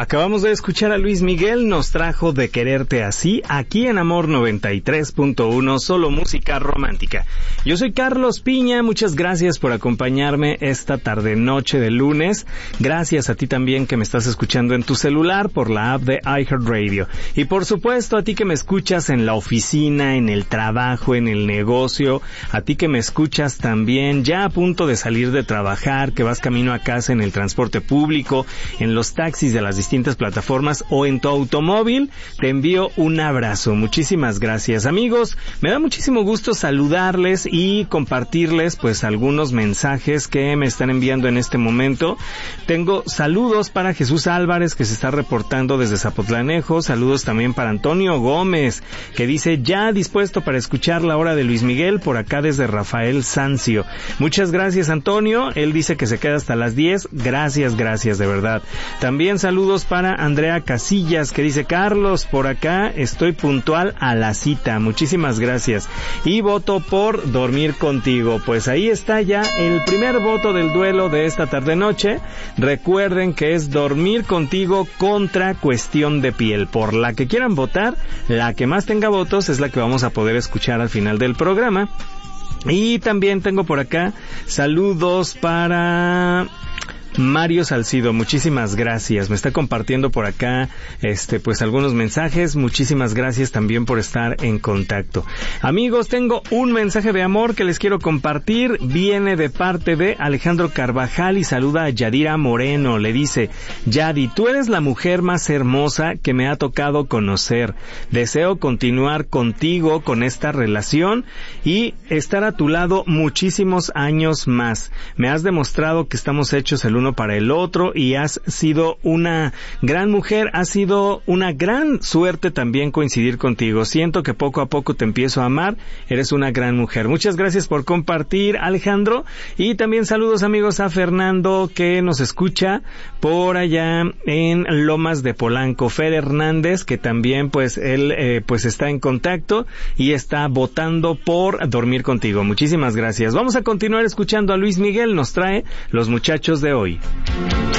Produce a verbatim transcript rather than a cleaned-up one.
Acabamos de escuchar a Luis Miguel, nos trajo De Quererte Así, aquí en Amor noventa y tres punto uno, solo música romántica. Yo soy Carlos Piña, muchas gracias por acompañarme esta tarde noche de lunes. Gracias a ti también que me estás escuchando en tu celular por la app de iHeartRadio. Y por supuesto a ti que me escuchas en la oficina, en el trabajo, en el negocio, a ti que me escuchas también ya a punto de salir de trabajar, que vas camino a casa en el transporte público, en los taxis de las distintas plataformas o en tu automóvil, te envío un abrazo. Muchísimas gracias, amigos. Me da muchísimo gusto saludarles y compartirles pues algunos mensajes que me están enviando en este momento. Tengo saludos para Jesús Álvarez, que se está reportando desde Zapotlanejo. Saludos también para Antonio Gómez, que dice ya dispuesto para escuchar la hora de Luis Miguel, por acá desde Rafael Sancio. Muchas gracias, Antonio. Él dice que se queda hasta las diez. Gracias, gracias, de verdad. También saludos para Andrea Casillas, que dice: Carlos, por acá estoy puntual a la cita. Muchísimas gracias. Y voto por Dormir Contigo. Pues ahí está ya el primer voto del duelo de esta tarde noche. Recuerden que es Dormir Contigo contra Cuestión de Piel. Por la que quieran votar, la que más tenga votos es la que vamos a poder escuchar al final del programa. Y también tengo por acá saludos para Mario Salcido, muchísimas gracias. Me está compartiendo por acá este pues algunos mensajes. Muchísimas gracias también por estar en contacto. Amigos, tengo un mensaje de amor que les quiero compartir. Viene de parte de Alejandro Carvajal y saluda a Yadira Moreno. Le dice: Yadi, tú eres la mujer más hermosa que me ha tocado conocer. Deseo continuar contigo con esta relación y estar a tu lado muchísimos años más. Me has demostrado que estamos hechos el uno para el otro y has sido una gran mujer, ha sido una gran suerte también coincidir contigo. Siento que poco a poco te empiezo a amar, eres una gran mujer. Muchas gracias por compartir, Alejandro, y también saludos, amigos, a Fernando, que nos escucha por allá en Lomas de Polanco. Fer Hernández, que también pues él eh, pues está en contacto y está votando por Dormir Contigo. Muchísimas gracias. Vamos a continuar escuchando a Luis Miguel, nos trae Los Muchachos de Hoy.